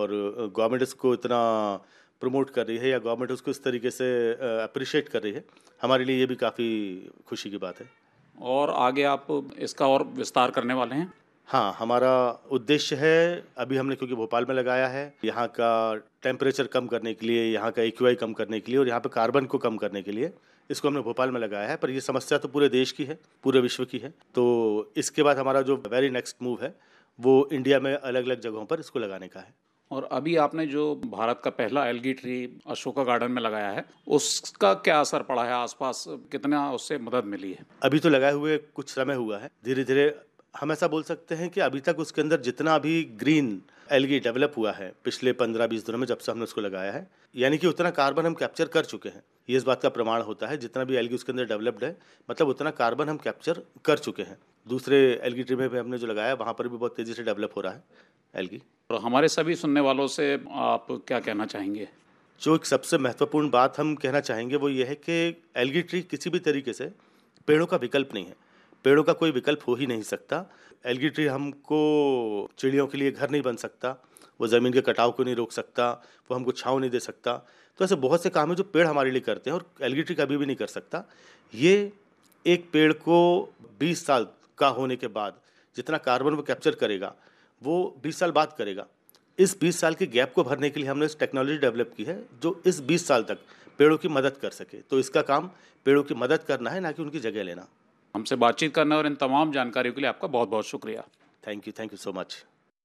और गवर्नमेंट इसको इतना प्रमोट कर रही है या गवर्नमेंट उसको इस तरीके से अप्रिशिएट कर रही है, हमारे लिए ये भी काफ़ी खुशी की बात है। और आगे आप इसका और विस्तार करने वाले हैं? हाँ, हमारा उद्देश्य है, अभी हमने क्योंकि भोपाल में लगाया है, यहाँ का टेम्परेचर कम करने के लिए, यहाँ का एक्यूआई कम करने के लिए और यहाँ पे कार्बन को कम करने के लिए इसको हमने भोपाल में लगाया है। पर ये समस्या तो पूरे देश की है, पूरे विश्व की है। तो इसके बाद हमारा जो वेरी नेक्स्ट मूव है वो इंडिया में अलग-अलग जगहों पर इसको लगाने का है। और अभी आपने जो भारत का पहला एल्गी ट्री अशोका गार्डन में लगाया है, उसका क्या असर पड़ा है आसपास, कितना उससे मदद मिली है? अभी तो लगाए हुए कुछ समय हुआ है, धीरे-धीरे हम ऐसा बोल सकते हैं कि अभी तक उसके अंदर जितना भी ग्रीन एल्गी डेवलप हुआ है पिछले 15-20 दिनों में जब से हमने उसको लगाया है, यानी कि उतना कार्बन हम कैप्चर कर चुके हैं। ये इस बात का प्रमाण होता है, जितना भी एल्गी उसके अंदर डेवलप्ड है, मतलब उतना कार्बन हम कैप्चर कर चुके हैं। दूसरे एल्गी ट्री में भी हमने जो लगाया वहाँ पर भी बहुत तेज़ी से डेवलप हो रहा है एल्गी। और हमारे सभी सुनने वालों से आप क्या कहना चाहेंगे? जो एक सबसे महत्वपूर्ण बात हम कहना चाहेंगे वो ये है कि एल्गी ट्री किसी भी तरीके से पेड़ों का विकल्प नहीं है। पेड़ों का कोई विकल्प हो ही नहीं सकता। एल्गी ट्री हमको चिड़ियों के लिए घर नहीं बन सकता, वो ज़मीन के कटाव को नहीं रोक सकता, वो हमको छाँव नहीं दे सकता। तो ऐसे बहुत से काम हैं जो पेड़ हमारे लिए करते हैं और एल्गी ट्री कभी भी नहीं कर सकता। ये एक पेड़ को 20 साल का होने के बाद जितना कार्बन वो कैप्चर करेगा, वो 20 साल बाद करेगा। इस 20 साल के गैप को भरने के लिए हमने इस टेक्नोलॉजी डेवलप की है जो इस 20 साल तक पेड़ों की मदद कर सके। तो इसका काम पेड़ों की मदद करना है, ना कि उनकी जगह लेना। हमसे बातचीत करने और इन तमाम जानकारियों के लिए आपका बहुत-बहुत शुक्रिया। Thank you so much.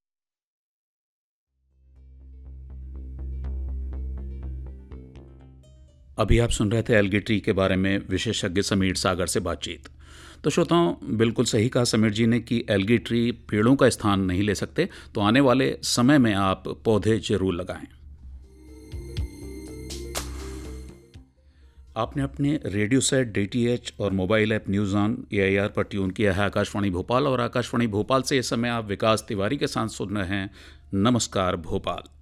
अभी आप सुन रहे थे एल्गी ट्री के बारे में विशेषज्ञ समीर सागर से बातचीत। तो श्रोताओं, बिल्कुल सही कहा समीर जी ने कि एल्गी ट्री पेड़ों का स्थान नहीं ले सकते, तो आने वाले समय में आप पौधे जरूर लगाएं। आपने अपने रेडियो सेट, डीटीएच और mobile app news on AIR पर ट्यून किया है आकाशवाणी भोपाल, और आकाशवाणी भोपाल से इस समय आप विकास तिवारी के साथ सुन रहे हैं नमस्कार भोपाल।